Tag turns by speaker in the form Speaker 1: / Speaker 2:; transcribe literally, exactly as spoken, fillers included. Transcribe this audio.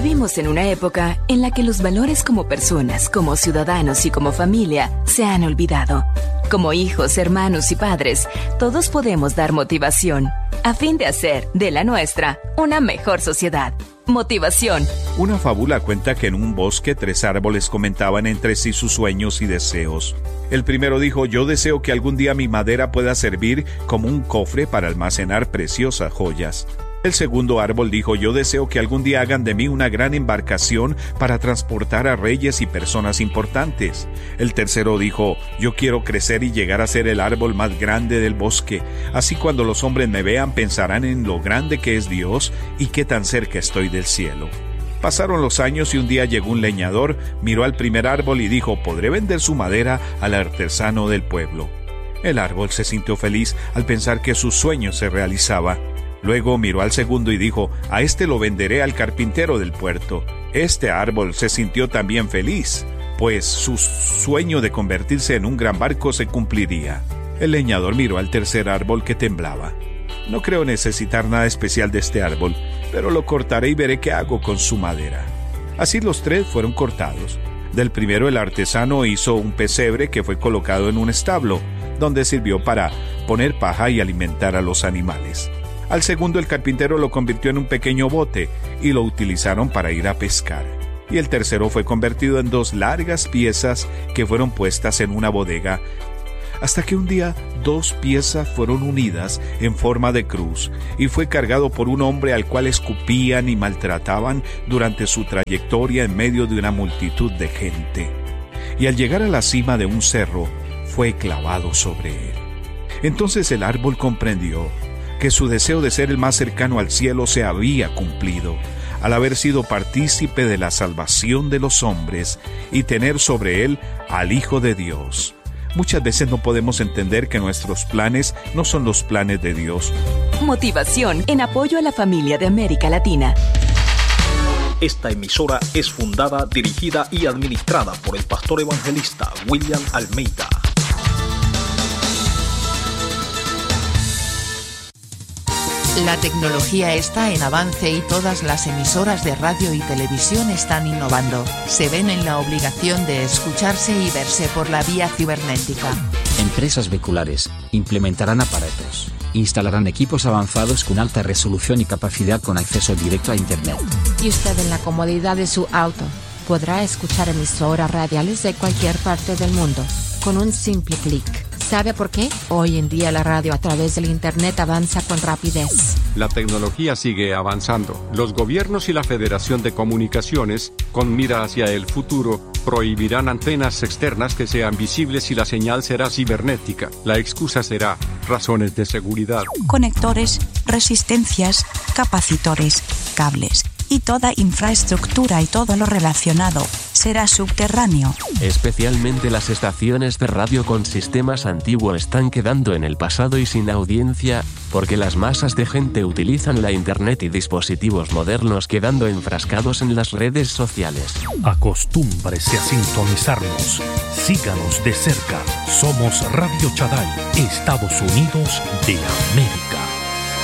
Speaker 1: Vivimos en una época en la que los valores como personas, como ciudadanos y como familia se han olvidado. Como hijos, hermanos y padres, todos podemos dar motivación a fin de hacer de la nuestra una mejor sociedad. Motivación.
Speaker 2: Una fábula cuenta que en un bosque tres árboles comentaban entre sí sus sueños y deseos. El primero dijo: yo deseo que algún día mi madera pueda servir como un cofre para almacenar preciosas joyas. El segundo árbol dijo: yo deseo que algún día hagan de mí una gran embarcación para transportar a reyes y personas importantes. El tercero dijo: yo quiero crecer y llegar a ser el árbol más grande del bosque. Así cuando los hombres me vean pensarán en lo grande que es Dios y qué tan cerca estoy del cielo. Pasaron los años y un día llegó un leñador, miró al primer árbol y dijo: podré vender su madera al artesano del pueblo. El árbol se sintió feliz al pensar que su sueño se realizaba. Luego miró al segundo y dijo: a este lo venderé al carpintero del puerto. Este árbol se sintió también feliz, pues su sueño de convertirse en un gran barco se cumpliría. El leñador miró al tercer árbol que temblaba. No creo necesitar nada especial de este árbol, pero lo cortaré y veré qué hago con su madera. Así los tres fueron cortados. Del primero el artesano hizo un pesebre que fue colocado en un establo, donde sirvió para poner paja y alimentar a los animales. Al segundo el carpintero lo convirtió en un pequeño bote y lo utilizaron para ir a pescar. Y el tercero fue convertido en dos largas piezas que fueron puestas en una bodega, hasta que un día dos piezas fueron unidas en forma de cruz y fue cargado por un hombre al cual escupían y maltrataban durante su trayectoria en medio de una multitud de gente. Y al llegar a la cima de un cerro, fue clavado sobre él. Entonces el árbol comprendió que su deseo de ser el más cercano al cielo se había cumplido, al haber sido partícipe de la salvación de los hombres y tener sobre él al Hijo de Dios. Muchas veces no podemos entender que nuestros planes no son los planes de Dios.
Speaker 1: Motivación en apoyo a la familia de América Latina.
Speaker 3: Esta emisora es fundada, dirigida y administrada por el pastor evangelista William Almeida.
Speaker 4: La tecnología está en avance y todas las emisoras de radio y televisión están innovando. Se ven en la obligación de escucharse y verse por la vía cibernética.
Speaker 5: Empresas vehiculares implementarán aparatos, instalarán equipos avanzados con alta resolución y capacidad con acceso directo a Internet.
Speaker 6: Y usted en la comodidad de su auto podrá escuchar emisoras radiales de cualquier parte del mundo con un simple clic. ¿Sabe por qué? Hoy en día la radio a través del Internet avanza con rapidez.
Speaker 7: La tecnología sigue avanzando. Los gobiernos y la Federación de Comunicaciones, con mira hacia el futuro, prohibirán antenas externas que sean visibles y la señal será cibernética. La excusa será razones de seguridad.
Speaker 8: Conectores, resistencias, capacitores, cables y toda infraestructura y todo lo relacionado será subterráneo.
Speaker 9: Especialmente las estaciones de radio con sistemas antiguos están quedando en el pasado y sin audiencia, porque las masas de gente utilizan la internet y dispositivos modernos quedando enfrascados en las redes sociales.
Speaker 10: Acostúmbrese a sintonizarnos. Síganos de cerca. Somos Radio Chaday, Estados Unidos de América.